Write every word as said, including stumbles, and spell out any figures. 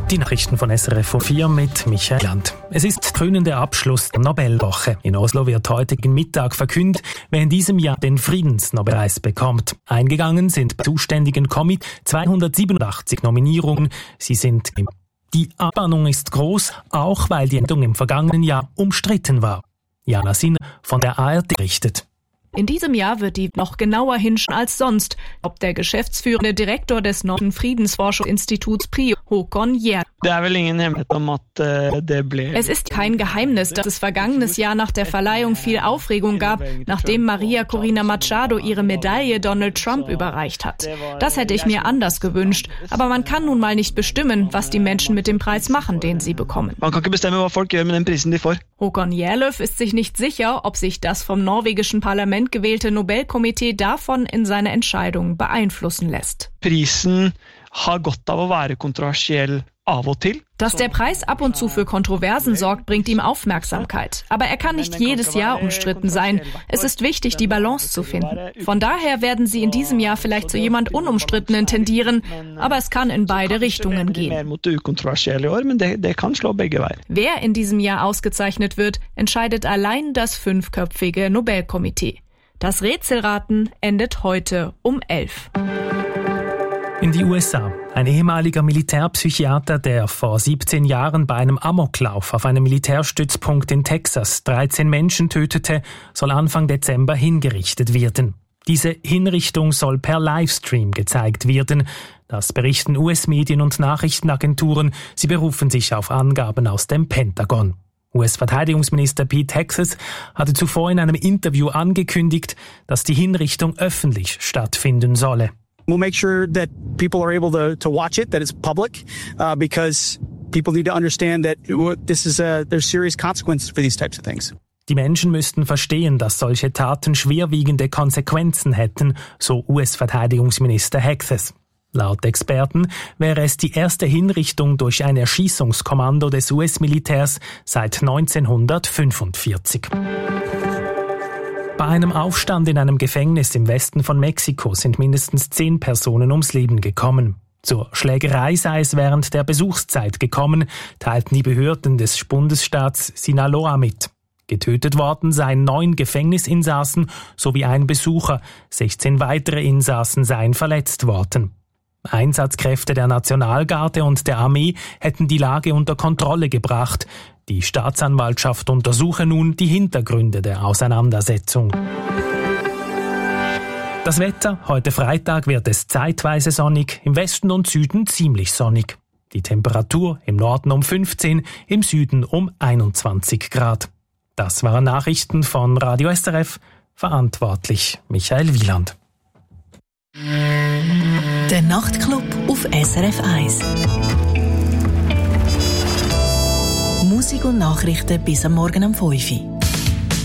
Die Nachrichten von S R F vier mit Michael Land. Es ist der krönende Abschluss der Nobelwoche. In Oslo wird heute gegen Mittag verkündet, wer in diesem Jahr den Friedensnobelpreis bekommt. Eingegangen sind beim zuständigen Komitee zweihundertsiebenundachtzig Nominierungen. Sie sind im Die Anspannung ist groß, auch weil die Entscheidung im vergangenen Jahr umstritten war. Jana Sinner von der A R D berichtet. In diesem Jahr wird die noch genauer hinschauen als sonst, ob der geschäftsführende Direktor des Norwegischen Friedensforschungsinstituts P R I O, Håkon Gjerde. Es ist kein Geheimnis, dass es vergangenes Jahr nach der Verleihung viel Aufregung gab, nachdem Maria Corina Machado ihre Medaille Donald Trump überreicht hat. Das hätte ich mir anders gewünscht, aber man kann nun mal nicht bestimmen, was die Menschen mit dem Preis machen, den sie bekommen. Man kann nicht bestimmen, was Folk gjør med den prisen de får. Håkon Gjerde ist sich nicht sicher, ob sich das vom norwegischen Parlament gewählte Nobelkomitee davon in seine Entscheidung beeinflussen lässt. Prisen har godt av å være kontroversiell av og til. Dass der Preis ab und zu für Kontroversen sorgt, bringt ihm Aufmerksamkeit. Aber er kann nicht jedes Jahr umstritten sein. Es ist wichtig, die Balance zu finden. Von daher werden sie in diesem Jahr vielleicht zu jemand Unumstrittenen tendieren, aber es kann in beide Richtungen gehen. Wer in diesem Jahr ausgezeichnet wird, entscheidet allein das fünfköpfige Nobelkomitee. Das Rätselraten endet heute um elf. In die U S A. Ein ehemaliger Militärpsychiater, der vor siebzehn Jahren bei einem Amoklauf auf einem Militärstützpunkt in Texas dreizehn Menschen tötete, soll Anfang Dezember hingerichtet werden. Diese Hinrichtung soll per Livestream gezeigt werden. Das berichten U S-Medien und Nachrichtenagenturen. Sie berufen sich auf Angaben aus dem Pentagon. U S-Verteidigungsminister Pete Hegseth hatte zuvor in einem Interview angekündigt, dass die Hinrichtung öffentlich stattfinden solle. We'll make sure that people are able to, to watch it, that it's public, uh, because people need to understand that this is a, there's serious consequences for these types of things. Die Menschen müssten verstehen, dass solche Taten schwerwiegende Konsequenzen hätten, so U S-Verteidigungsminister Hegseth. Laut Experten wäre es die erste Hinrichtung durch ein Erschießungskommando des U S-Militärs seit neunzehnhundertfünfundvierzig. Bei einem Aufstand in einem Gefängnis im Westen von Mexiko sind mindestens zehn Personen ums Leben gekommen. Zur Schlägerei sei es während der Besuchszeit gekommen, teilten die Behörden des Bundesstaats Sinaloa mit. Getötet worden seien neun Gefängnisinsassen sowie ein Besucher, sechzehn weitere Insassen seien verletzt worden. Einsatzkräfte der Nationalgarde und der Armee hätten die Lage unter Kontrolle gebracht. Die Staatsanwaltschaft untersuche nun die Hintergründe der Auseinandersetzung. Das Wetter: Heute Freitag wird es zeitweise sonnig, im Westen und Süden ziemlich sonnig. Die Temperatur im Norden um fünfzehn, im Süden um einundzwanzig Grad. Das waren Nachrichten von Radio S R F, verantwortlich Michael Wieland. Der Nachtclub auf S R F eins. Musik und Nachrichten bis am Morgen um fünf Uhr.